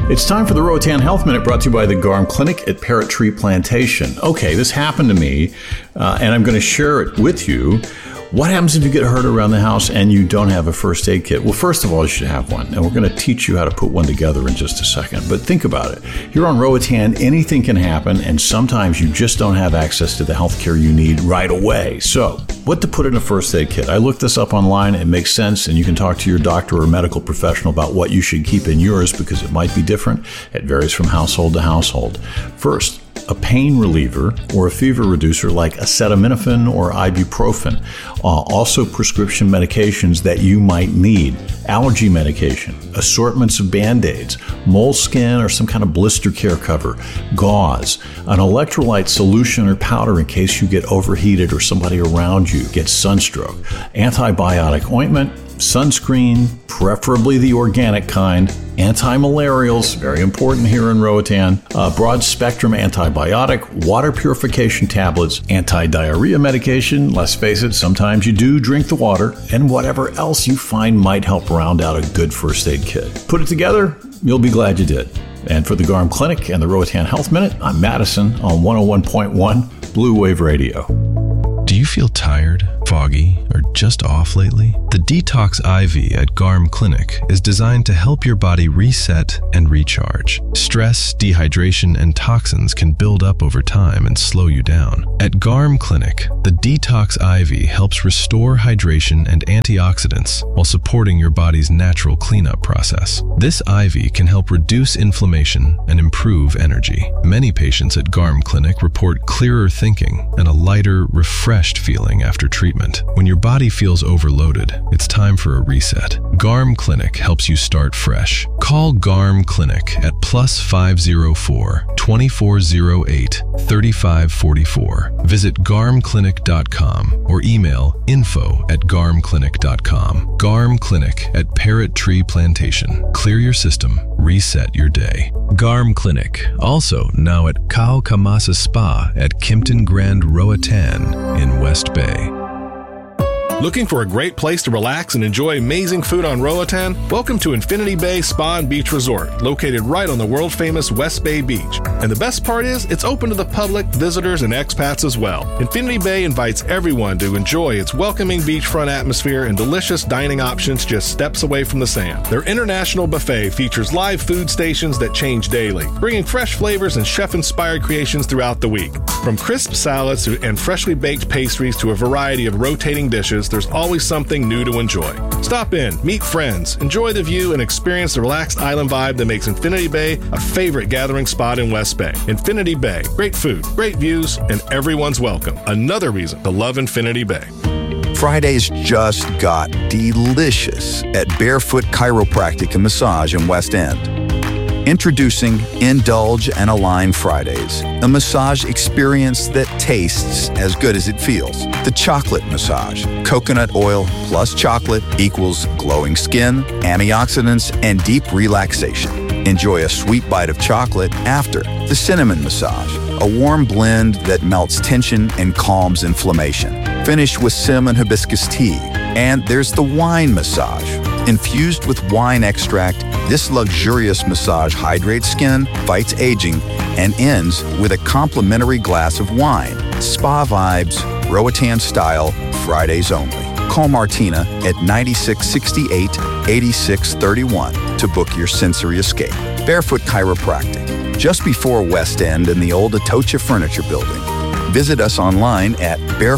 It's time for the Roatan Health Minute, brought to you by the Garm Clinic at Parrot Tree Plantation. Okay, this happened to me, and I'm going to share it with you. What happens if you get hurt around the house and you don't have a first aid kit? Well, first of all, you should have one, and we're going to teach you how to put one together in just a second. But think about it. Here on Roatan, anything can happen, and sometimes you just don't have access to the health care you need right away. So, what to put in a first aid kit? I looked this up online. It makes sense, and you can talk to your doctor or medical professional about what you should keep in yours because it might be different. It varies from household to household. First, a pain reliever or a fever reducer like acetaminophen or ibuprofen. Also prescription medications that you might need. Allergy medication, assortments of Band-Aids, moleskin or some kind of blister care cover, gauze, an electrolyte solution or powder in case you get overheated or somebody around you gets sunstroke, antibiotic ointment, sunscreen, preferably the organic kind, anti-malarials, very important here in Roatan, broad-spectrum antibiotic, water purification tablets, anti-diarrhea medication, let's face it, sometimes you do drink the water, and whatever else you find might help round out a good first aid kit. Put it together, you'll be glad you did. And for the Garm Clinic and the Roatan Health Minute, I'm Madison on 101.1 Blue Wave Radio. Do you feel tired, foggy, or just off lately? The Detox IV at Garm Clinic is designed to help your body reset and recharge. Stress, dehydration, and toxins can build up over time and slow you down. At Garm Clinic, the Detox IV helps restore hydration and antioxidants while supporting your body's natural cleanup process. This IV can help reduce inflammation and improve energy. Many patients at Garm Clinic report clearer thinking and a lighter, refreshed feeling after treatment. When your body feels overloaded, it's time for a reset. Garm Clinic helps you start fresh. Call Garm Clinic at +504 2408 3544. Visit garmclinic.com or email info@garmclinic.com. Garm Clinic at Parrot Tree Plantation. Clear your system, reset your day. Garm Clinic, also now at Kao Kamasa Spa at Kimpton Grand Roatan in West Bay. Looking for a great place to relax and enjoy amazing food on Roatan? Welcome to Infinity Bay Spa and Beach Resort, located right on the world-famous West Bay Beach. And the best part is, it's open to the public, visitors, and expats as well. Infinity Bay invites everyone to enjoy its welcoming beachfront atmosphere and delicious dining options just steps away from the sand. Their international buffet features live food stations that change daily, bringing fresh flavors and chef-inspired creations throughout the week. From crisp salads and freshly baked pastries to a variety of rotating dishes, there's always something new to enjoy. Stop in, meet friends, enjoy the view, and experience the relaxed island vibe that makes Infinity Bay a favorite gathering spot in West Bay. Infinity Bay, great food, great views, and everyone's welcome. Another reason to love Infinity Bay. Fridays just got delicious at Barefoot Chiropractic and Massage in West End. Introducing Indulge and Align Fridays, a massage experience that tastes as good as it feels. The chocolate massage. Coconut oil plus chocolate equals glowing skin, antioxidants, and deep relaxation. Enjoy a sweet bite of chocolate after. The cinnamon massage, a warm blend that melts tension and calms inflammation. Finish with cinnamon hibiscus tea. And there's the wine massage. Infused with wine extract, this luxurious massage hydrates skin, fights aging, and ends with a complimentary glass of wine. Spa vibes, Roatan style, Fridays only. Call Martina at 9668-8631 to book your sensory escape. Barefoot Chiropractic, just before West End in the old Atocha Furniture Building. Visit us online at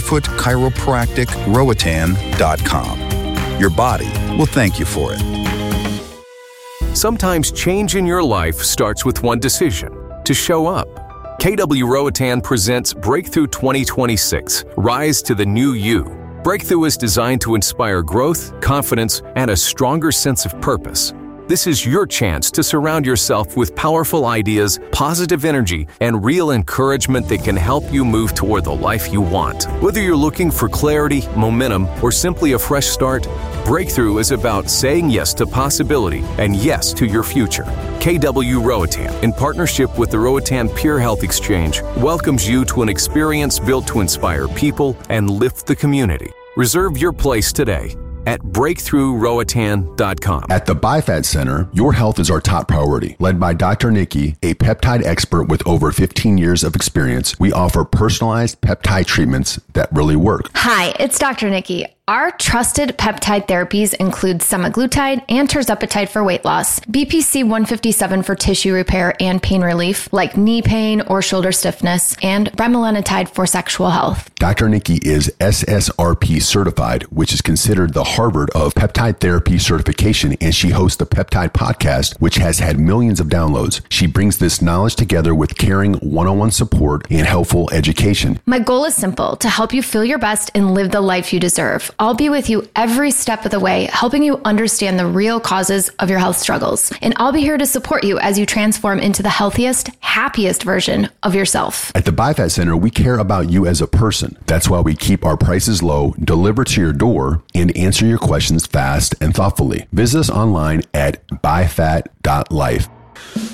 barefootchiropracticroatan.com. Your body will thank you for it. Sometimes change in your life starts with one decision: to show up. KW Roatan presents Breakthrough 2026, Rise to the New You. Breakthrough is designed to inspire growth, confidence, and a stronger sense of purpose. This is your chance to surround yourself with powerful ideas, positive energy, and real encouragement that can help you move toward the life you want. Whether you're looking for clarity, momentum, or simply a fresh start, Breakthrough is about saying yes to possibility and yes to your future. KW Roatan, in partnership with the Roatan Pure Health Exchange, welcomes you to an experience built to inspire people and lift the community. Reserve your place today. at breakthroughroatan.com. At the BiFat Center, your health is our top priority. Led by Dr. Nikki, a peptide expert with over 15 years of experience, we offer personalized peptide treatments that really work. Hi, it's Dr. Nikki. Our trusted peptide therapies include semaglutide and tirzepatide for weight loss, BPC 157 for tissue repair and pain relief, like knee pain or shoulder stiffness, and bremelanotide for sexual health. Dr. Nikki is SSRP certified, which is considered the Harvard of peptide therapy certification, and she hosts the Peptide Podcast, which has had millions of downloads. She brings this knowledge together with caring one-on-one support and helpful education. My goal is simple: to help you feel your best and live the life you deserve. I'll be with you every step of the way, helping you understand the real causes of your health struggles. And I'll be here to support you as you transform into the healthiest, happiest version of yourself. At the BiFat Center, we care about you as a person. That's why we keep our prices low, deliver to your door, and answer your questions fast and thoughtfully. Visit us online at bifat.life.